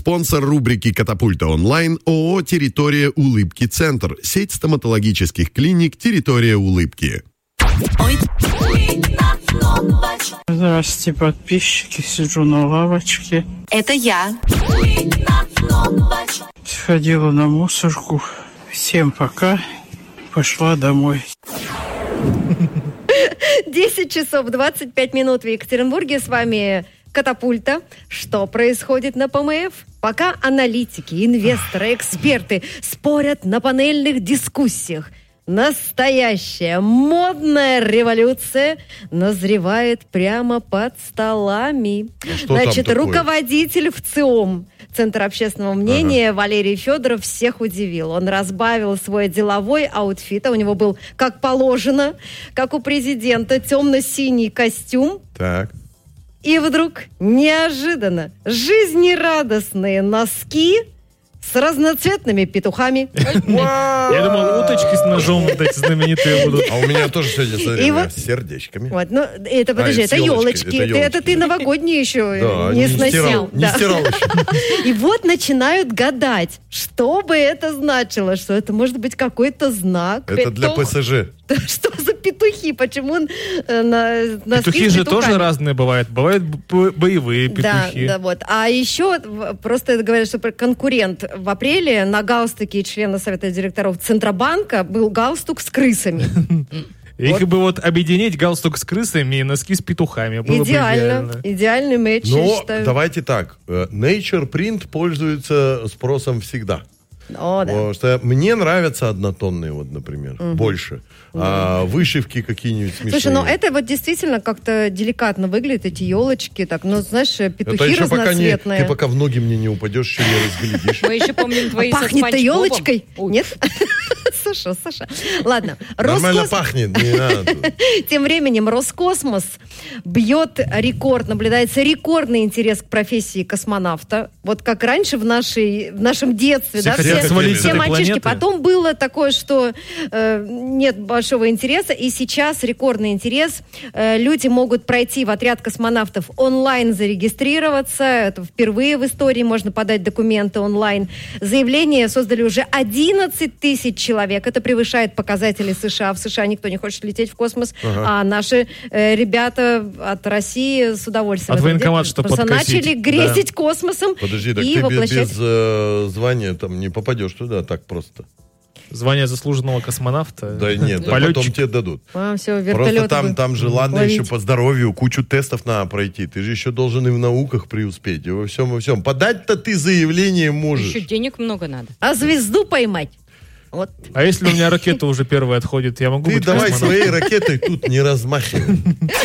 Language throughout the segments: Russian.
Спонсор рубрики «Катапульта онлайн» ООО «Территория улыбки Центр». Сеть стоматологических клиник «Территория улыбки». Здравствуйте, подписчики. Сижу на лавочке. Это я. Сходила на мусорку. Всем пока. Пошла домой. 10 часов 25 минут в Екатеринбурге. С вами «Катапульта». Что происходит на ПМФ? Пока аналитики, инвесторы, эксперты спорят на панельных дискуссиях, настоящая модная революция назревает прямо под столами. Значит, руководитель ВЦИОМ, Центр общественного мнения, Валерий Федоров, всех удивил. Он разбавил свой деловой аутфит, а у него был, как положено, как у президента, темно-синий костюм. Так. И вдруг, неожиданно, жизнерадостные носки с разноцветными петухами. Я думал, уточки с ножом вот эти знаменитые будут. А у меня тоже сегодня, смотри, с сердечками. Вот, ну, это, подожди, это елочки. Это ты новогодние еще не сносил. Не стирал еще. И вот начинают гадать, что бы это значило, что это может быть какой-то знак. Это для ПСЖ. Что за петухи? Почему носки петухи же тоже разные бывают. Бывают боевые петухи. Да, вот. А еще просто говорят, что конкурент в апреле на галстуке члена Совета директоров Центробанка был галстук с крысами. Их бы вот объединить, галстук с крысами и носки с петухами. Было идеально. Бы идеальный матч, я считаю. Давайте так. Nature Print пользуется спросом всегда. О, да. Потому что мне нравятся однотонные, вот, например, больше. А вышивки какие-нибудь смешные. Слушай, ну это вот действительно как-то деликатно выглядит, эти елочки, так, ну, знаешь, петухи разноцветные. Ты пока в ноги мне не упадешь, еще не разглядишь. Мы еще помним твои со Спанч пахнет-то елочкой? Нет? Саша. Ладно. Нормально пахнет, не надо. Тем временем Роскосмос бьет рекорд, наблюдается рекордный интерес к профессии космонавта. Вот как раньше в нашем детстве, да, все мальчишки. Потом было такое, что нет большого интереса, и сейчас рекордный интерес. Люди могут пройти в отряд космонавтов онлайн, зарегистрироваться. Это впервые в истории можно подать документы онлайн. Заявление создали уже 11 тысяч человек. Это превышает показатели США. В США никто не хочет лететь в космос, а наши ребята от России с удовольствием. От военкомата, что подкосить. Начали грезить космосом. Подожди, так и ты воплощать... без звания там не попадешь туда так просто. Звание заслуженного космонавта. Да нет, да потом тебе дадут. Все, просто там же, ладно, еще по здоровью, кучу тестов надо пройти. Ты же еще должен и в науках преуспеть, и во всем. Подать-то ты заявление можешь. Еще денег много надо. А звезду поймать? Вот. А если у меня ракета уже первая отходит, я могу ты быть давай космонавтом? Своей ракетой тут не размахивай.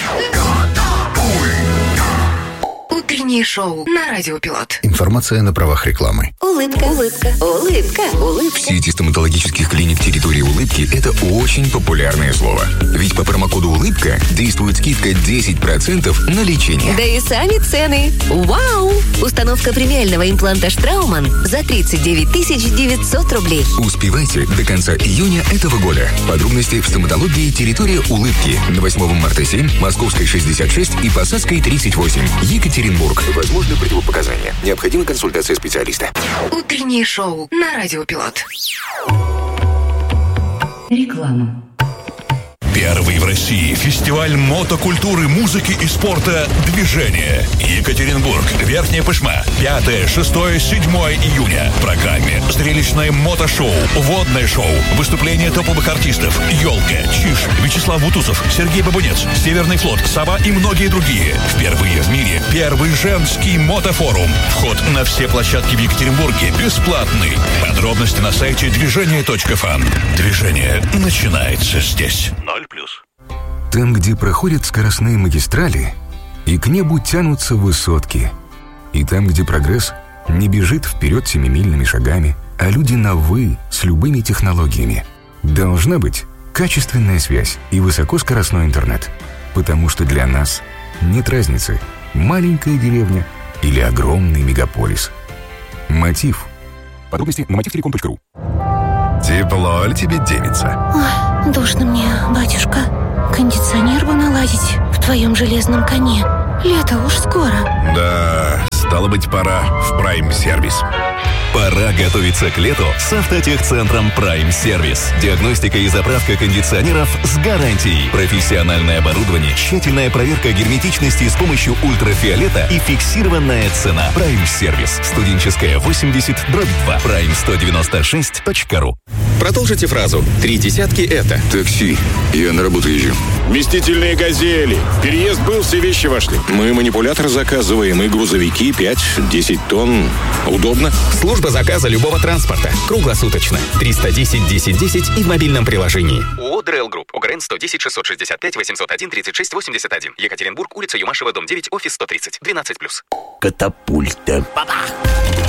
Утреннее шоу на Радио Пилот. Информация на правах рекламы. Улыбка. В сети стоматологических клиник территории улыбки это очень популярное слово. Ведь по промокоду «Улыбка» действует скидка 10% на лечение. Да и сами цены. Вау! Установка премиального импланта Штрауман за 39 900 рублей. Успевайте до конца июня этого года. Подробности в стоматологии территория улыбки. На 8 марта 7, Московской 66 и Посадской 38. Екатеринбург. Возможны противопоказания. Необходима консультация специалиста. Утреннее шоу на Радио Пилот. Реклама. Первый в России фестиваль мотокультуры, музыки и спорта «Движение». Екатеринбург, Верхняя Пышма. 5, 6, 7 июня. В программе зрелищное мотошоу, водное шоу, выступления топовых артистов «Елка», «Чиж», Вячеслав Бутусов, Сергей Бабунец, «Северный флот», «Сова» и многие другие. Впервые в мире первый женский мотофорум. Вход на все площадки в Екатеринбурге бесплатный. Подробности на сайте движение.фан. Движение начинается здесь. 0+. Там, где проходят скоростные магистрали, и к небу тянутся высотки. И там, где прогресс не бежит вперед семимильными шагами, а люди на «вы» с любыми технологиями. Должна быть качественная связь и высокоскоростной интернет. Потому что для нас нет разницы, маленькая деревня или огромный мегаполис. Мотив. Подробности на motivtelecom.ru. Тепло ли тебе, девица? Ой, душно мне, батюшка. Кондиционер бы наладить в твоем железном коне. Лето уж скоро. Да, Стало быть, пора в Прайм-сервис. Пора готовиться к лету с автотехцентром Prime Service. Диагностика и заправка кондиционеров с гарантией. Профессиональное оборудование, тщательная проверка герметичности с помощью ультрафиолета и фиксированная цена. Prime Service. Студенческая 80/2. Prime196.ru. Продолжите фразу. 3 десятки это. Такси. Я на работу езжу. Вместительные «Газели». Переезд был, все вещи вошли. Мы манипулятор заказываем и грузовики 5-10 тонн. Удобно. Служба заказа любого транспорта. Круглосуточно. 310 10 10 и в мобильном приложении. ООО «ДРЛ Групп». ОГРН 110 665 801 36 81. Екатеринбург, улица Юмашева, дом 9, офис 130. 12+. Катапульта.